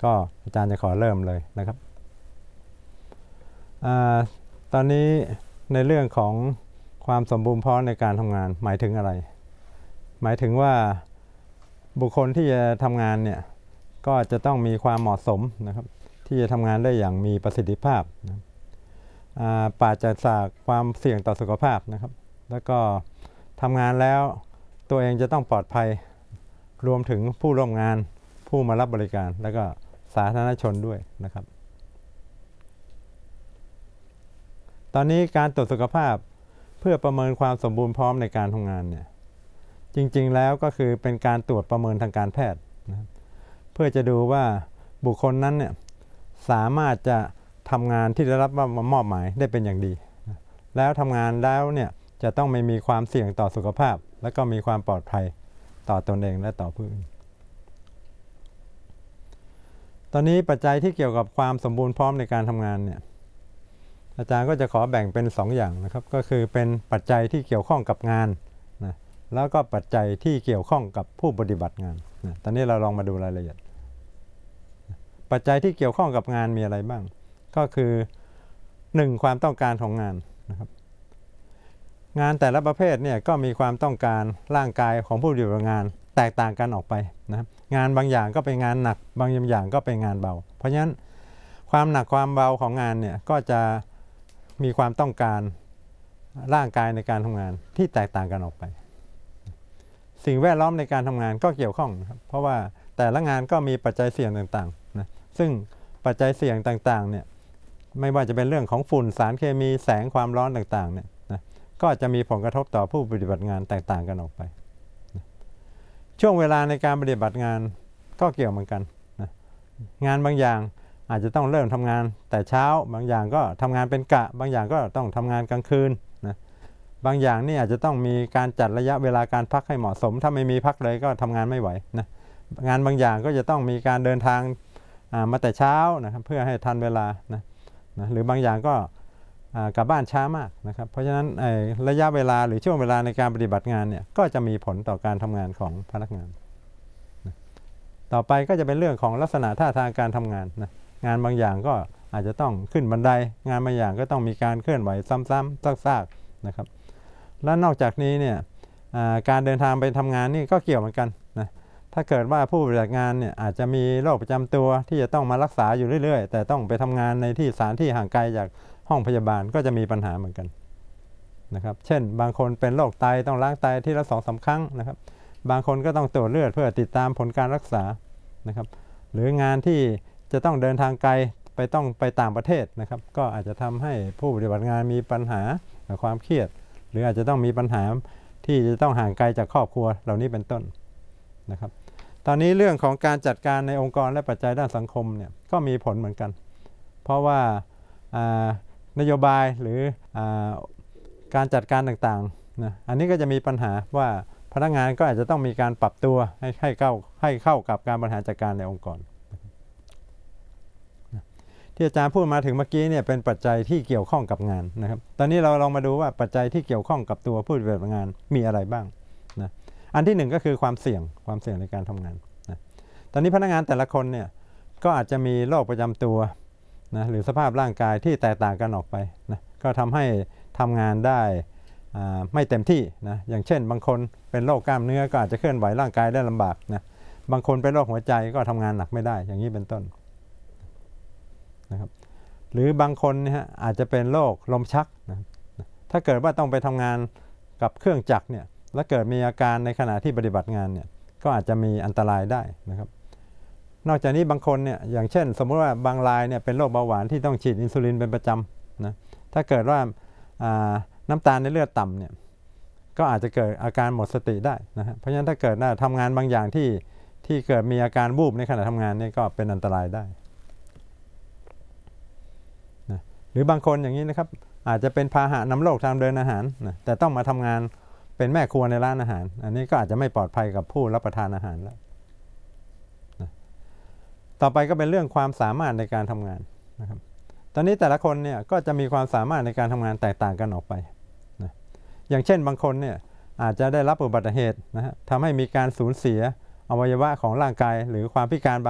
ก็อาจารย์จะขอเริ่มเลยนะครับตอนนี้ในเรื่องของความสมบูรณ์พร้อมในการทำงานหมายถึงอะไรหมายถึงว่าบุคคลที่จะทำงานเนี่ยก็จะต้องมีความเหมาะสมนะครับที่จะทำงานได้อย่างมีประสิทธิภาพนะปราศจากความเสี่ยงต่อสุขภาพนะครับแล้วก็ทำงานแล้วตัวเองจะต้องปลอดภัยรวมถึงผู้ร่วมงานผู้มารับบริการแล้วก็สาธารณชนด้วยนะครับตอนนี้การตรวจสุขภาพเพื่อประเมินความสมบูรณ์พร้อมในการทำงานเนี่ยจริงๆแล้วก็คือเป็นการตรวจประเมินทางการแพทย์นะครับเพื่อจะดูว่าบุคคลนั้นเนี่ยสามารถจะทำงานที่ได้รับมอบหมายได้เป็นอย่างดีแล้วทำงานแล้วเนี่ยจะต้องไม่มีความเสี่ยงต่อสุขภาพและก็มีความปลอดภัยต่อตนเองและต่อผู้อื่นตอนนี้ปัจจัยที่เกี่ยวกับความสมบูรณ์พร้อมในการทำงานเนี่ยอาจารย์ก็จะขอแบ่งเป็น2 อย่างนะครับก็คือเป็นปัจจัยที่เกี่ยวข้องกับงานนะแล้วก็ปัจจัยที่เกี่ยวข้องกับผู้ปฏิบัติงานนะตอนนี้เราลองมาดูรายละเอียดปัจจัยที่เกี่ยวข้องกับงานมีอะไรบ้างก็คือ 1. ความต้องการของงานนะครับงานแต่ละประเภทเนี่ยก็มีความต้องการร่างกายของผู้ปฏิบัติงานแตกต่างกันออกไปนะครับงานบางอย่างก็เป็นงานหนักบางอย่างก็เป็นงานเบาเพราะฉะนั้นความหนักความเบาของงานเนี่ยก็จะมีความต้องการร่างกายในการทำงานที่แตกต่างกันออกไปสิ่งแวดล้อมในการทำงานก็เกี่ยวข้องนะครับเพราะว่าแต่ละงานก็มีปัจจัยเสี่ยงต่างๆนะซึ่งปัจจัยเสี่ยงต่างๆเนี่ยไม่ว่าจะเป็นเรื่องของฝุ่นสารเคมีแสงความร้อนต่างๆเนี่ยนะก็จะมีผลกระทบต่อผู้ปฏิบัติงานแตกต่างกันออกไปนะช่วงเวลาในการปฏิบัติงานก็เกี่ยวเหมือนกันนะงานบางอย่างอาจจะต้องเริ่มทำงานแต่เช้าบางอย่างก็ทำงานเป็นกะบางอย่างก็ต้องทำงานกลางคืนนะบางอย่างนี่อาจจะต้องมีการจัดระยะเวลาการพักให้เหมาะสมถ้าไม่มีพักเลยก็ทำงานไม่ไหวนะงานบางอย่างก็จะต้องมีการเดินทางมาแต่เช้านะครับเพื่อให้ทันเวลานะหรือบางอย่างก็กลับบ้านช้ามากนะครับเพราะฉะนั้นระยะเวลาหรือช่วงเวลาในการปฏิบัติงานเนี่ยก็จะมีผลต่อการทำงานของพนักงานนะต่อไปก็จะเป็นเรื่องของลักษณะท่าทางการทำงานนะงานบางอย่างก็อาจจะต้องขึ้นบันไดงานบางอย่างก็ต้องมีการเคลื่อนไหวซ้ำๆซากๆนะครับและนอกจากนี้เนี่ยการเดินทางไปทำงานนี่ก็เกี่ยวเหมือนกันนะถ้าเกิดว่าผู้ปฏิบัติงานเนี่ยอาจจะมีโรคประจำตัวที่จะต้องมารักษาอยู่เรื่อยๆแต่ต้องไปทำงานในที่สถานที่ห่างไกลจากห้องพยาบาลก็จะมีปัญหาเหมือนกันนะครับเช่นบางคนเป็นโรคไตต้องล้างไตที่ละ 2-3 ครั้งนะครับบางคนก็ต้องตรวจเลือดเพื่อติดตามผลการรักษานะครับหรืองานที่จะต้องเดินทางไกลต้องไปต่างประเทศนะครับก็อาจจะทำให้ผู้ปฏิบัติงานมีปัญหาความเครียดหรืออาจจะต้องมีปัญหาที่จะต้องห่างไกลจากครอบครัวเหล่านี้เป็นต้นนะครับตอนนี้เรื่องของการจัดการในองค์กรและปัจจัยด้านสังคมเนี่ยก็มีผลเหมือนกันเพราะว่านโยบายหรือการจัดการต่างๆนะอันนี้ก็จะมีปัญหาว่าพนักงานก็อาจจะต้องมีการปรับตัวให้เข้ากับการบริหารจัดการในองค์กรที่อาจารย์พูดมาถึงเมื่อกี้เนี่ยเป็นปัจจัยที่เกี่ยวข้องกับงานนะครับตอนนี้เราลองมาดูว่าปัจจัยที่เกี่ยวข้องกับตัวผู้ปฏิบัติงานมีอะไรบ้างนะอันที่1ก็คือความเสี่ยงในการทำงานนะตอนนี้พนักงานแต่ละคนเนี่ยก็อาจจะมีโรคประจำตัวนะหรือสภาพร่างกายที่แตกต่างกันออกไปนะก็ทำให้ทำงานได้ไม่เต็มที่นะอย่างเช่นบางคนเป็นโรคกล้ามเนื้อก็อาจจะเคลื่อนไหวร่างกายได้ลำบากนะบางคนเป็นโรคหัวใจก็ทำงานหนักไม่ได้อย่างนี้เป็นต้นนะครับหรือบางคนเนี่ยอาจจะเป็นโรคลมชักนะถ้าเกิดว่าต้องไปทำงานกับเครื่องจักรเนี่ยแล้วเกิดมีอาการในขณะที่ปฏิบัติงานเนี่ยก็อาจจะมีอันตรายได้นะครับนอกจากนี้บางคนเนี่ยอย่างเช่นสมมติว่าบางรายเนี่ยเป็นโรคเบาหวานที่ต้องฉีดอินซูลินเป็นประจำนะถ้าเกิดว่าน้ำตาลในเลือดต่ำเนี่ยก็อาจจะเกิดอาการหมดสติได้นะฮะเพราะฉะนั้นถ้าเกิดทำงานบางอย่างที่เกิดมีอาการวูบในขณะทำงานนี่ก็เป็นอันตรายได้นะหรือบางคนอย่างนี้นะครับอาจจะเป็นพาหะนำโรคทางเดินอาหารนะแต่ต้องมาทำงานเป็นแม่ครัวในร้านอาหารอันนี้ก็อาจจะไม่ปลอดภัยกับผู้รับประทานอาหารแล้วนะต่อไปก็เป็นเรื่องความสามารถในการทำงานนะครับตอนนี้แต่ละคนเนี่ยก็จะมีความสามารถในการทำงานแตกต่างกันออกไปนะอย่างเช่นบางคนเนี่ยอาจจะได้รับอุบัติเหตุนะฮะทำให้มีการสูญเสียอวัยวะของร่างกายหรือความพิการ